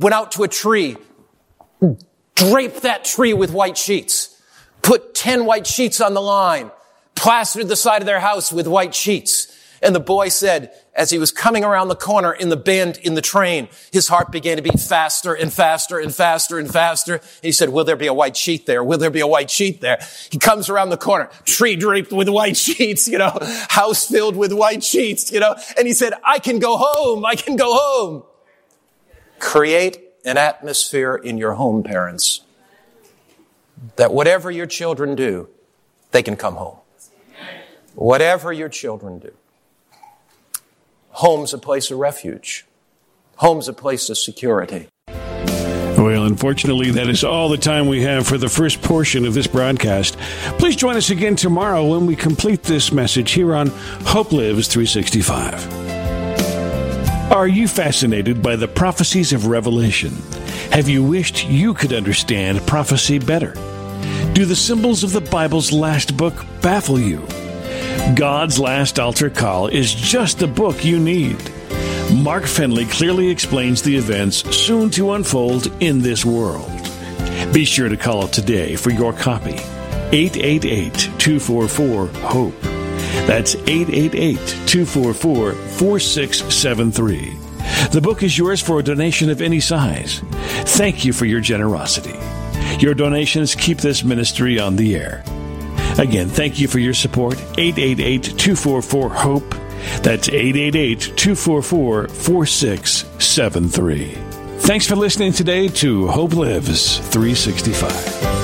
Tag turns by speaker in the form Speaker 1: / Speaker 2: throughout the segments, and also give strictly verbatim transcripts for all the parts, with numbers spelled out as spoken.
Speaker 1: went out to a tree, draped that tree with white sheets, put ten white sheets on the line, plastered the side of their house with white sheets. And the boy said, as he was coming around the corner in the bend in the train, his heart began to beat faster and faster and faster and faster. And he said, will there be a white sheet there? Will there be a white sheet there? He comes around the corner, tree draped with white sheets, you know, house filled with white sheets, you know. And he said, I can go home. I can go home. Create an atmosphere in your home, parents, that whatever your children do, they can come home. Whatever your children do. Home's a place of refuge. Home's a place of security.
Speaker 2: Well, unfortunately, that is all the time we have for the first portion of this broadcast. Please join us again tomorrow when we complete this message here on Hope Lives three sixty-five. Are you fascinated by the prophecies of Revelation? Have you wished you could understand prophecy better? Do the symbols of the Bible's last book baffle you? God's Last Altar Call is just the book you need. Mark Finley clearly explains the events soon to unfold in this world. Be sure to call today for your copy. eight eight eight, two four four, HOPE. That's eight eight eight, two four four, four six seven three. The book is yours for a donation of any size. Thank you for your generosity. Your donations keep this ministry on the air. Again, thank you for your support. eight eight eight, two four four, HOPE. That's eight eight eight, two four four, four six seven three. Thanks for listening today to Hope Lives three sixty-five.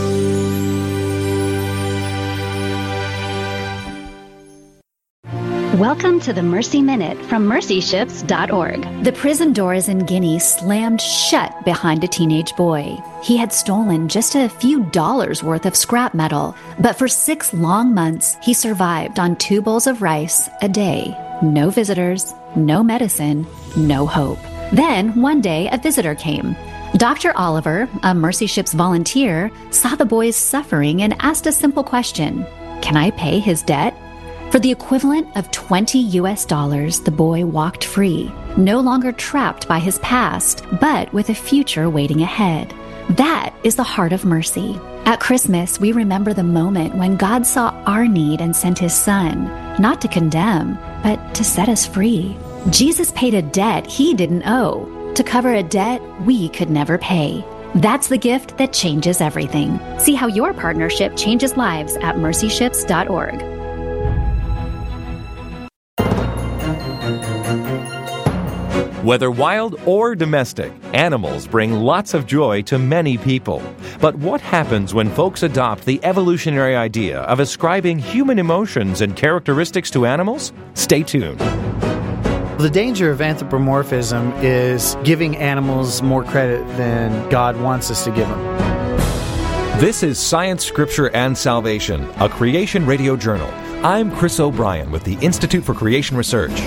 Speaker 3: Welcome to the Mercy Minute from mercy ships dot org. The prison doors in Guinea slammed shut behind a teenage boy. He had stolen just a few dollars worth of scrap metal, but for six long months, he survived on two bowls of rice a day. No visitors, no medicine, no hope. Then, one day, a visitor came. Doctor Oliver, a Mercy Ships volunteer, saw the boy's suffering and asked a simple question. Can I pay his debt? For the equivalent of twenty U S dollars, the boy walked free, no longer trapped by his past, but with a future waiting ahead. That is the heart of mercy. At Christmas, we remember the moment when God saw our need and sent his Son, not to condemn, but to set us free. Jesus paid a debt he didn't owe, to cover a debt we could never pay. That's the gift that changes everything. See how your partnership changes lives at mercy ships dot org.
Speaker 4: Whether wild or domestic, animals bring lots of joy to many people. But what happens when folks adopt the evolutionary idea of ascribing human emotions and characteristics to animals? Stay tuned.
Speaker 5: The danger of anthropomorphism is giving animals more credit than God wants us to give them.
Speaker 4: This is Science, Scripture, and Salvation, a Creation Radio Journal. I'm Chris O'Brien with the Institute for Creation Research.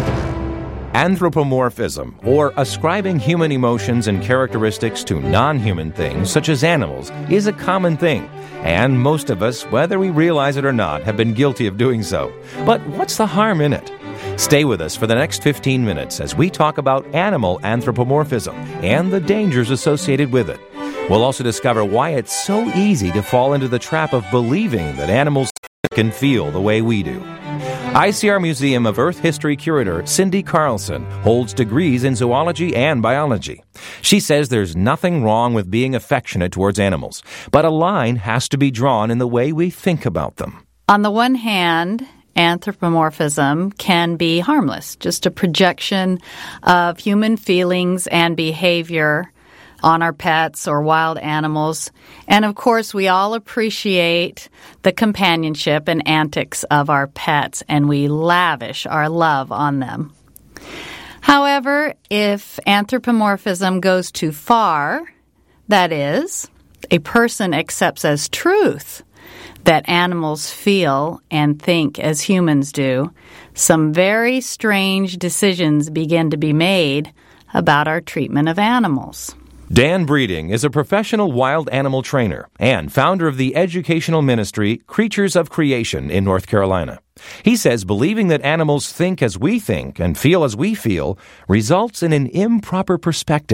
Speaker 4: Anthropomorphism, or ascribing human emotions and characteristics to non-human things, such as animals, is a common thing. And most of us, whether we realize it or not, have been guilty of doing so. But what's the harm in it? Stay with us for the next fifteen minutes as we talk about animal anthropomorphism and the dangers associated with it. We'll also discover why it's so easy to fall into the trap of believing that animals can feel the way we do. I C R Museum of Earth History curator Cindy Carlson holds degrees in zoology and biology. She says there's nothing wrong with being affectionate towards animals, but a line has to be drawn in the way we think about them.
Speaker 6: On the one hand, anthropomorphism can be harmless, just a projection of human feelings and behavior on our pets or wild animals. And of course, we all appreciate the companionship and antics of our pets, and we lavish our love on them. However, if anthropomorphism goes too far, that is, a person accepts as truth that animals feel and think as humans do, some very strange decisions begin to be made about our treatment of animals.
Speaker 4: Dan Breeding is a professional wild animal trainer and founder of the educational ministry Creatures of Creation in North Carolina. He says believing that animals think as we think and feel as we feel results in an improper perspective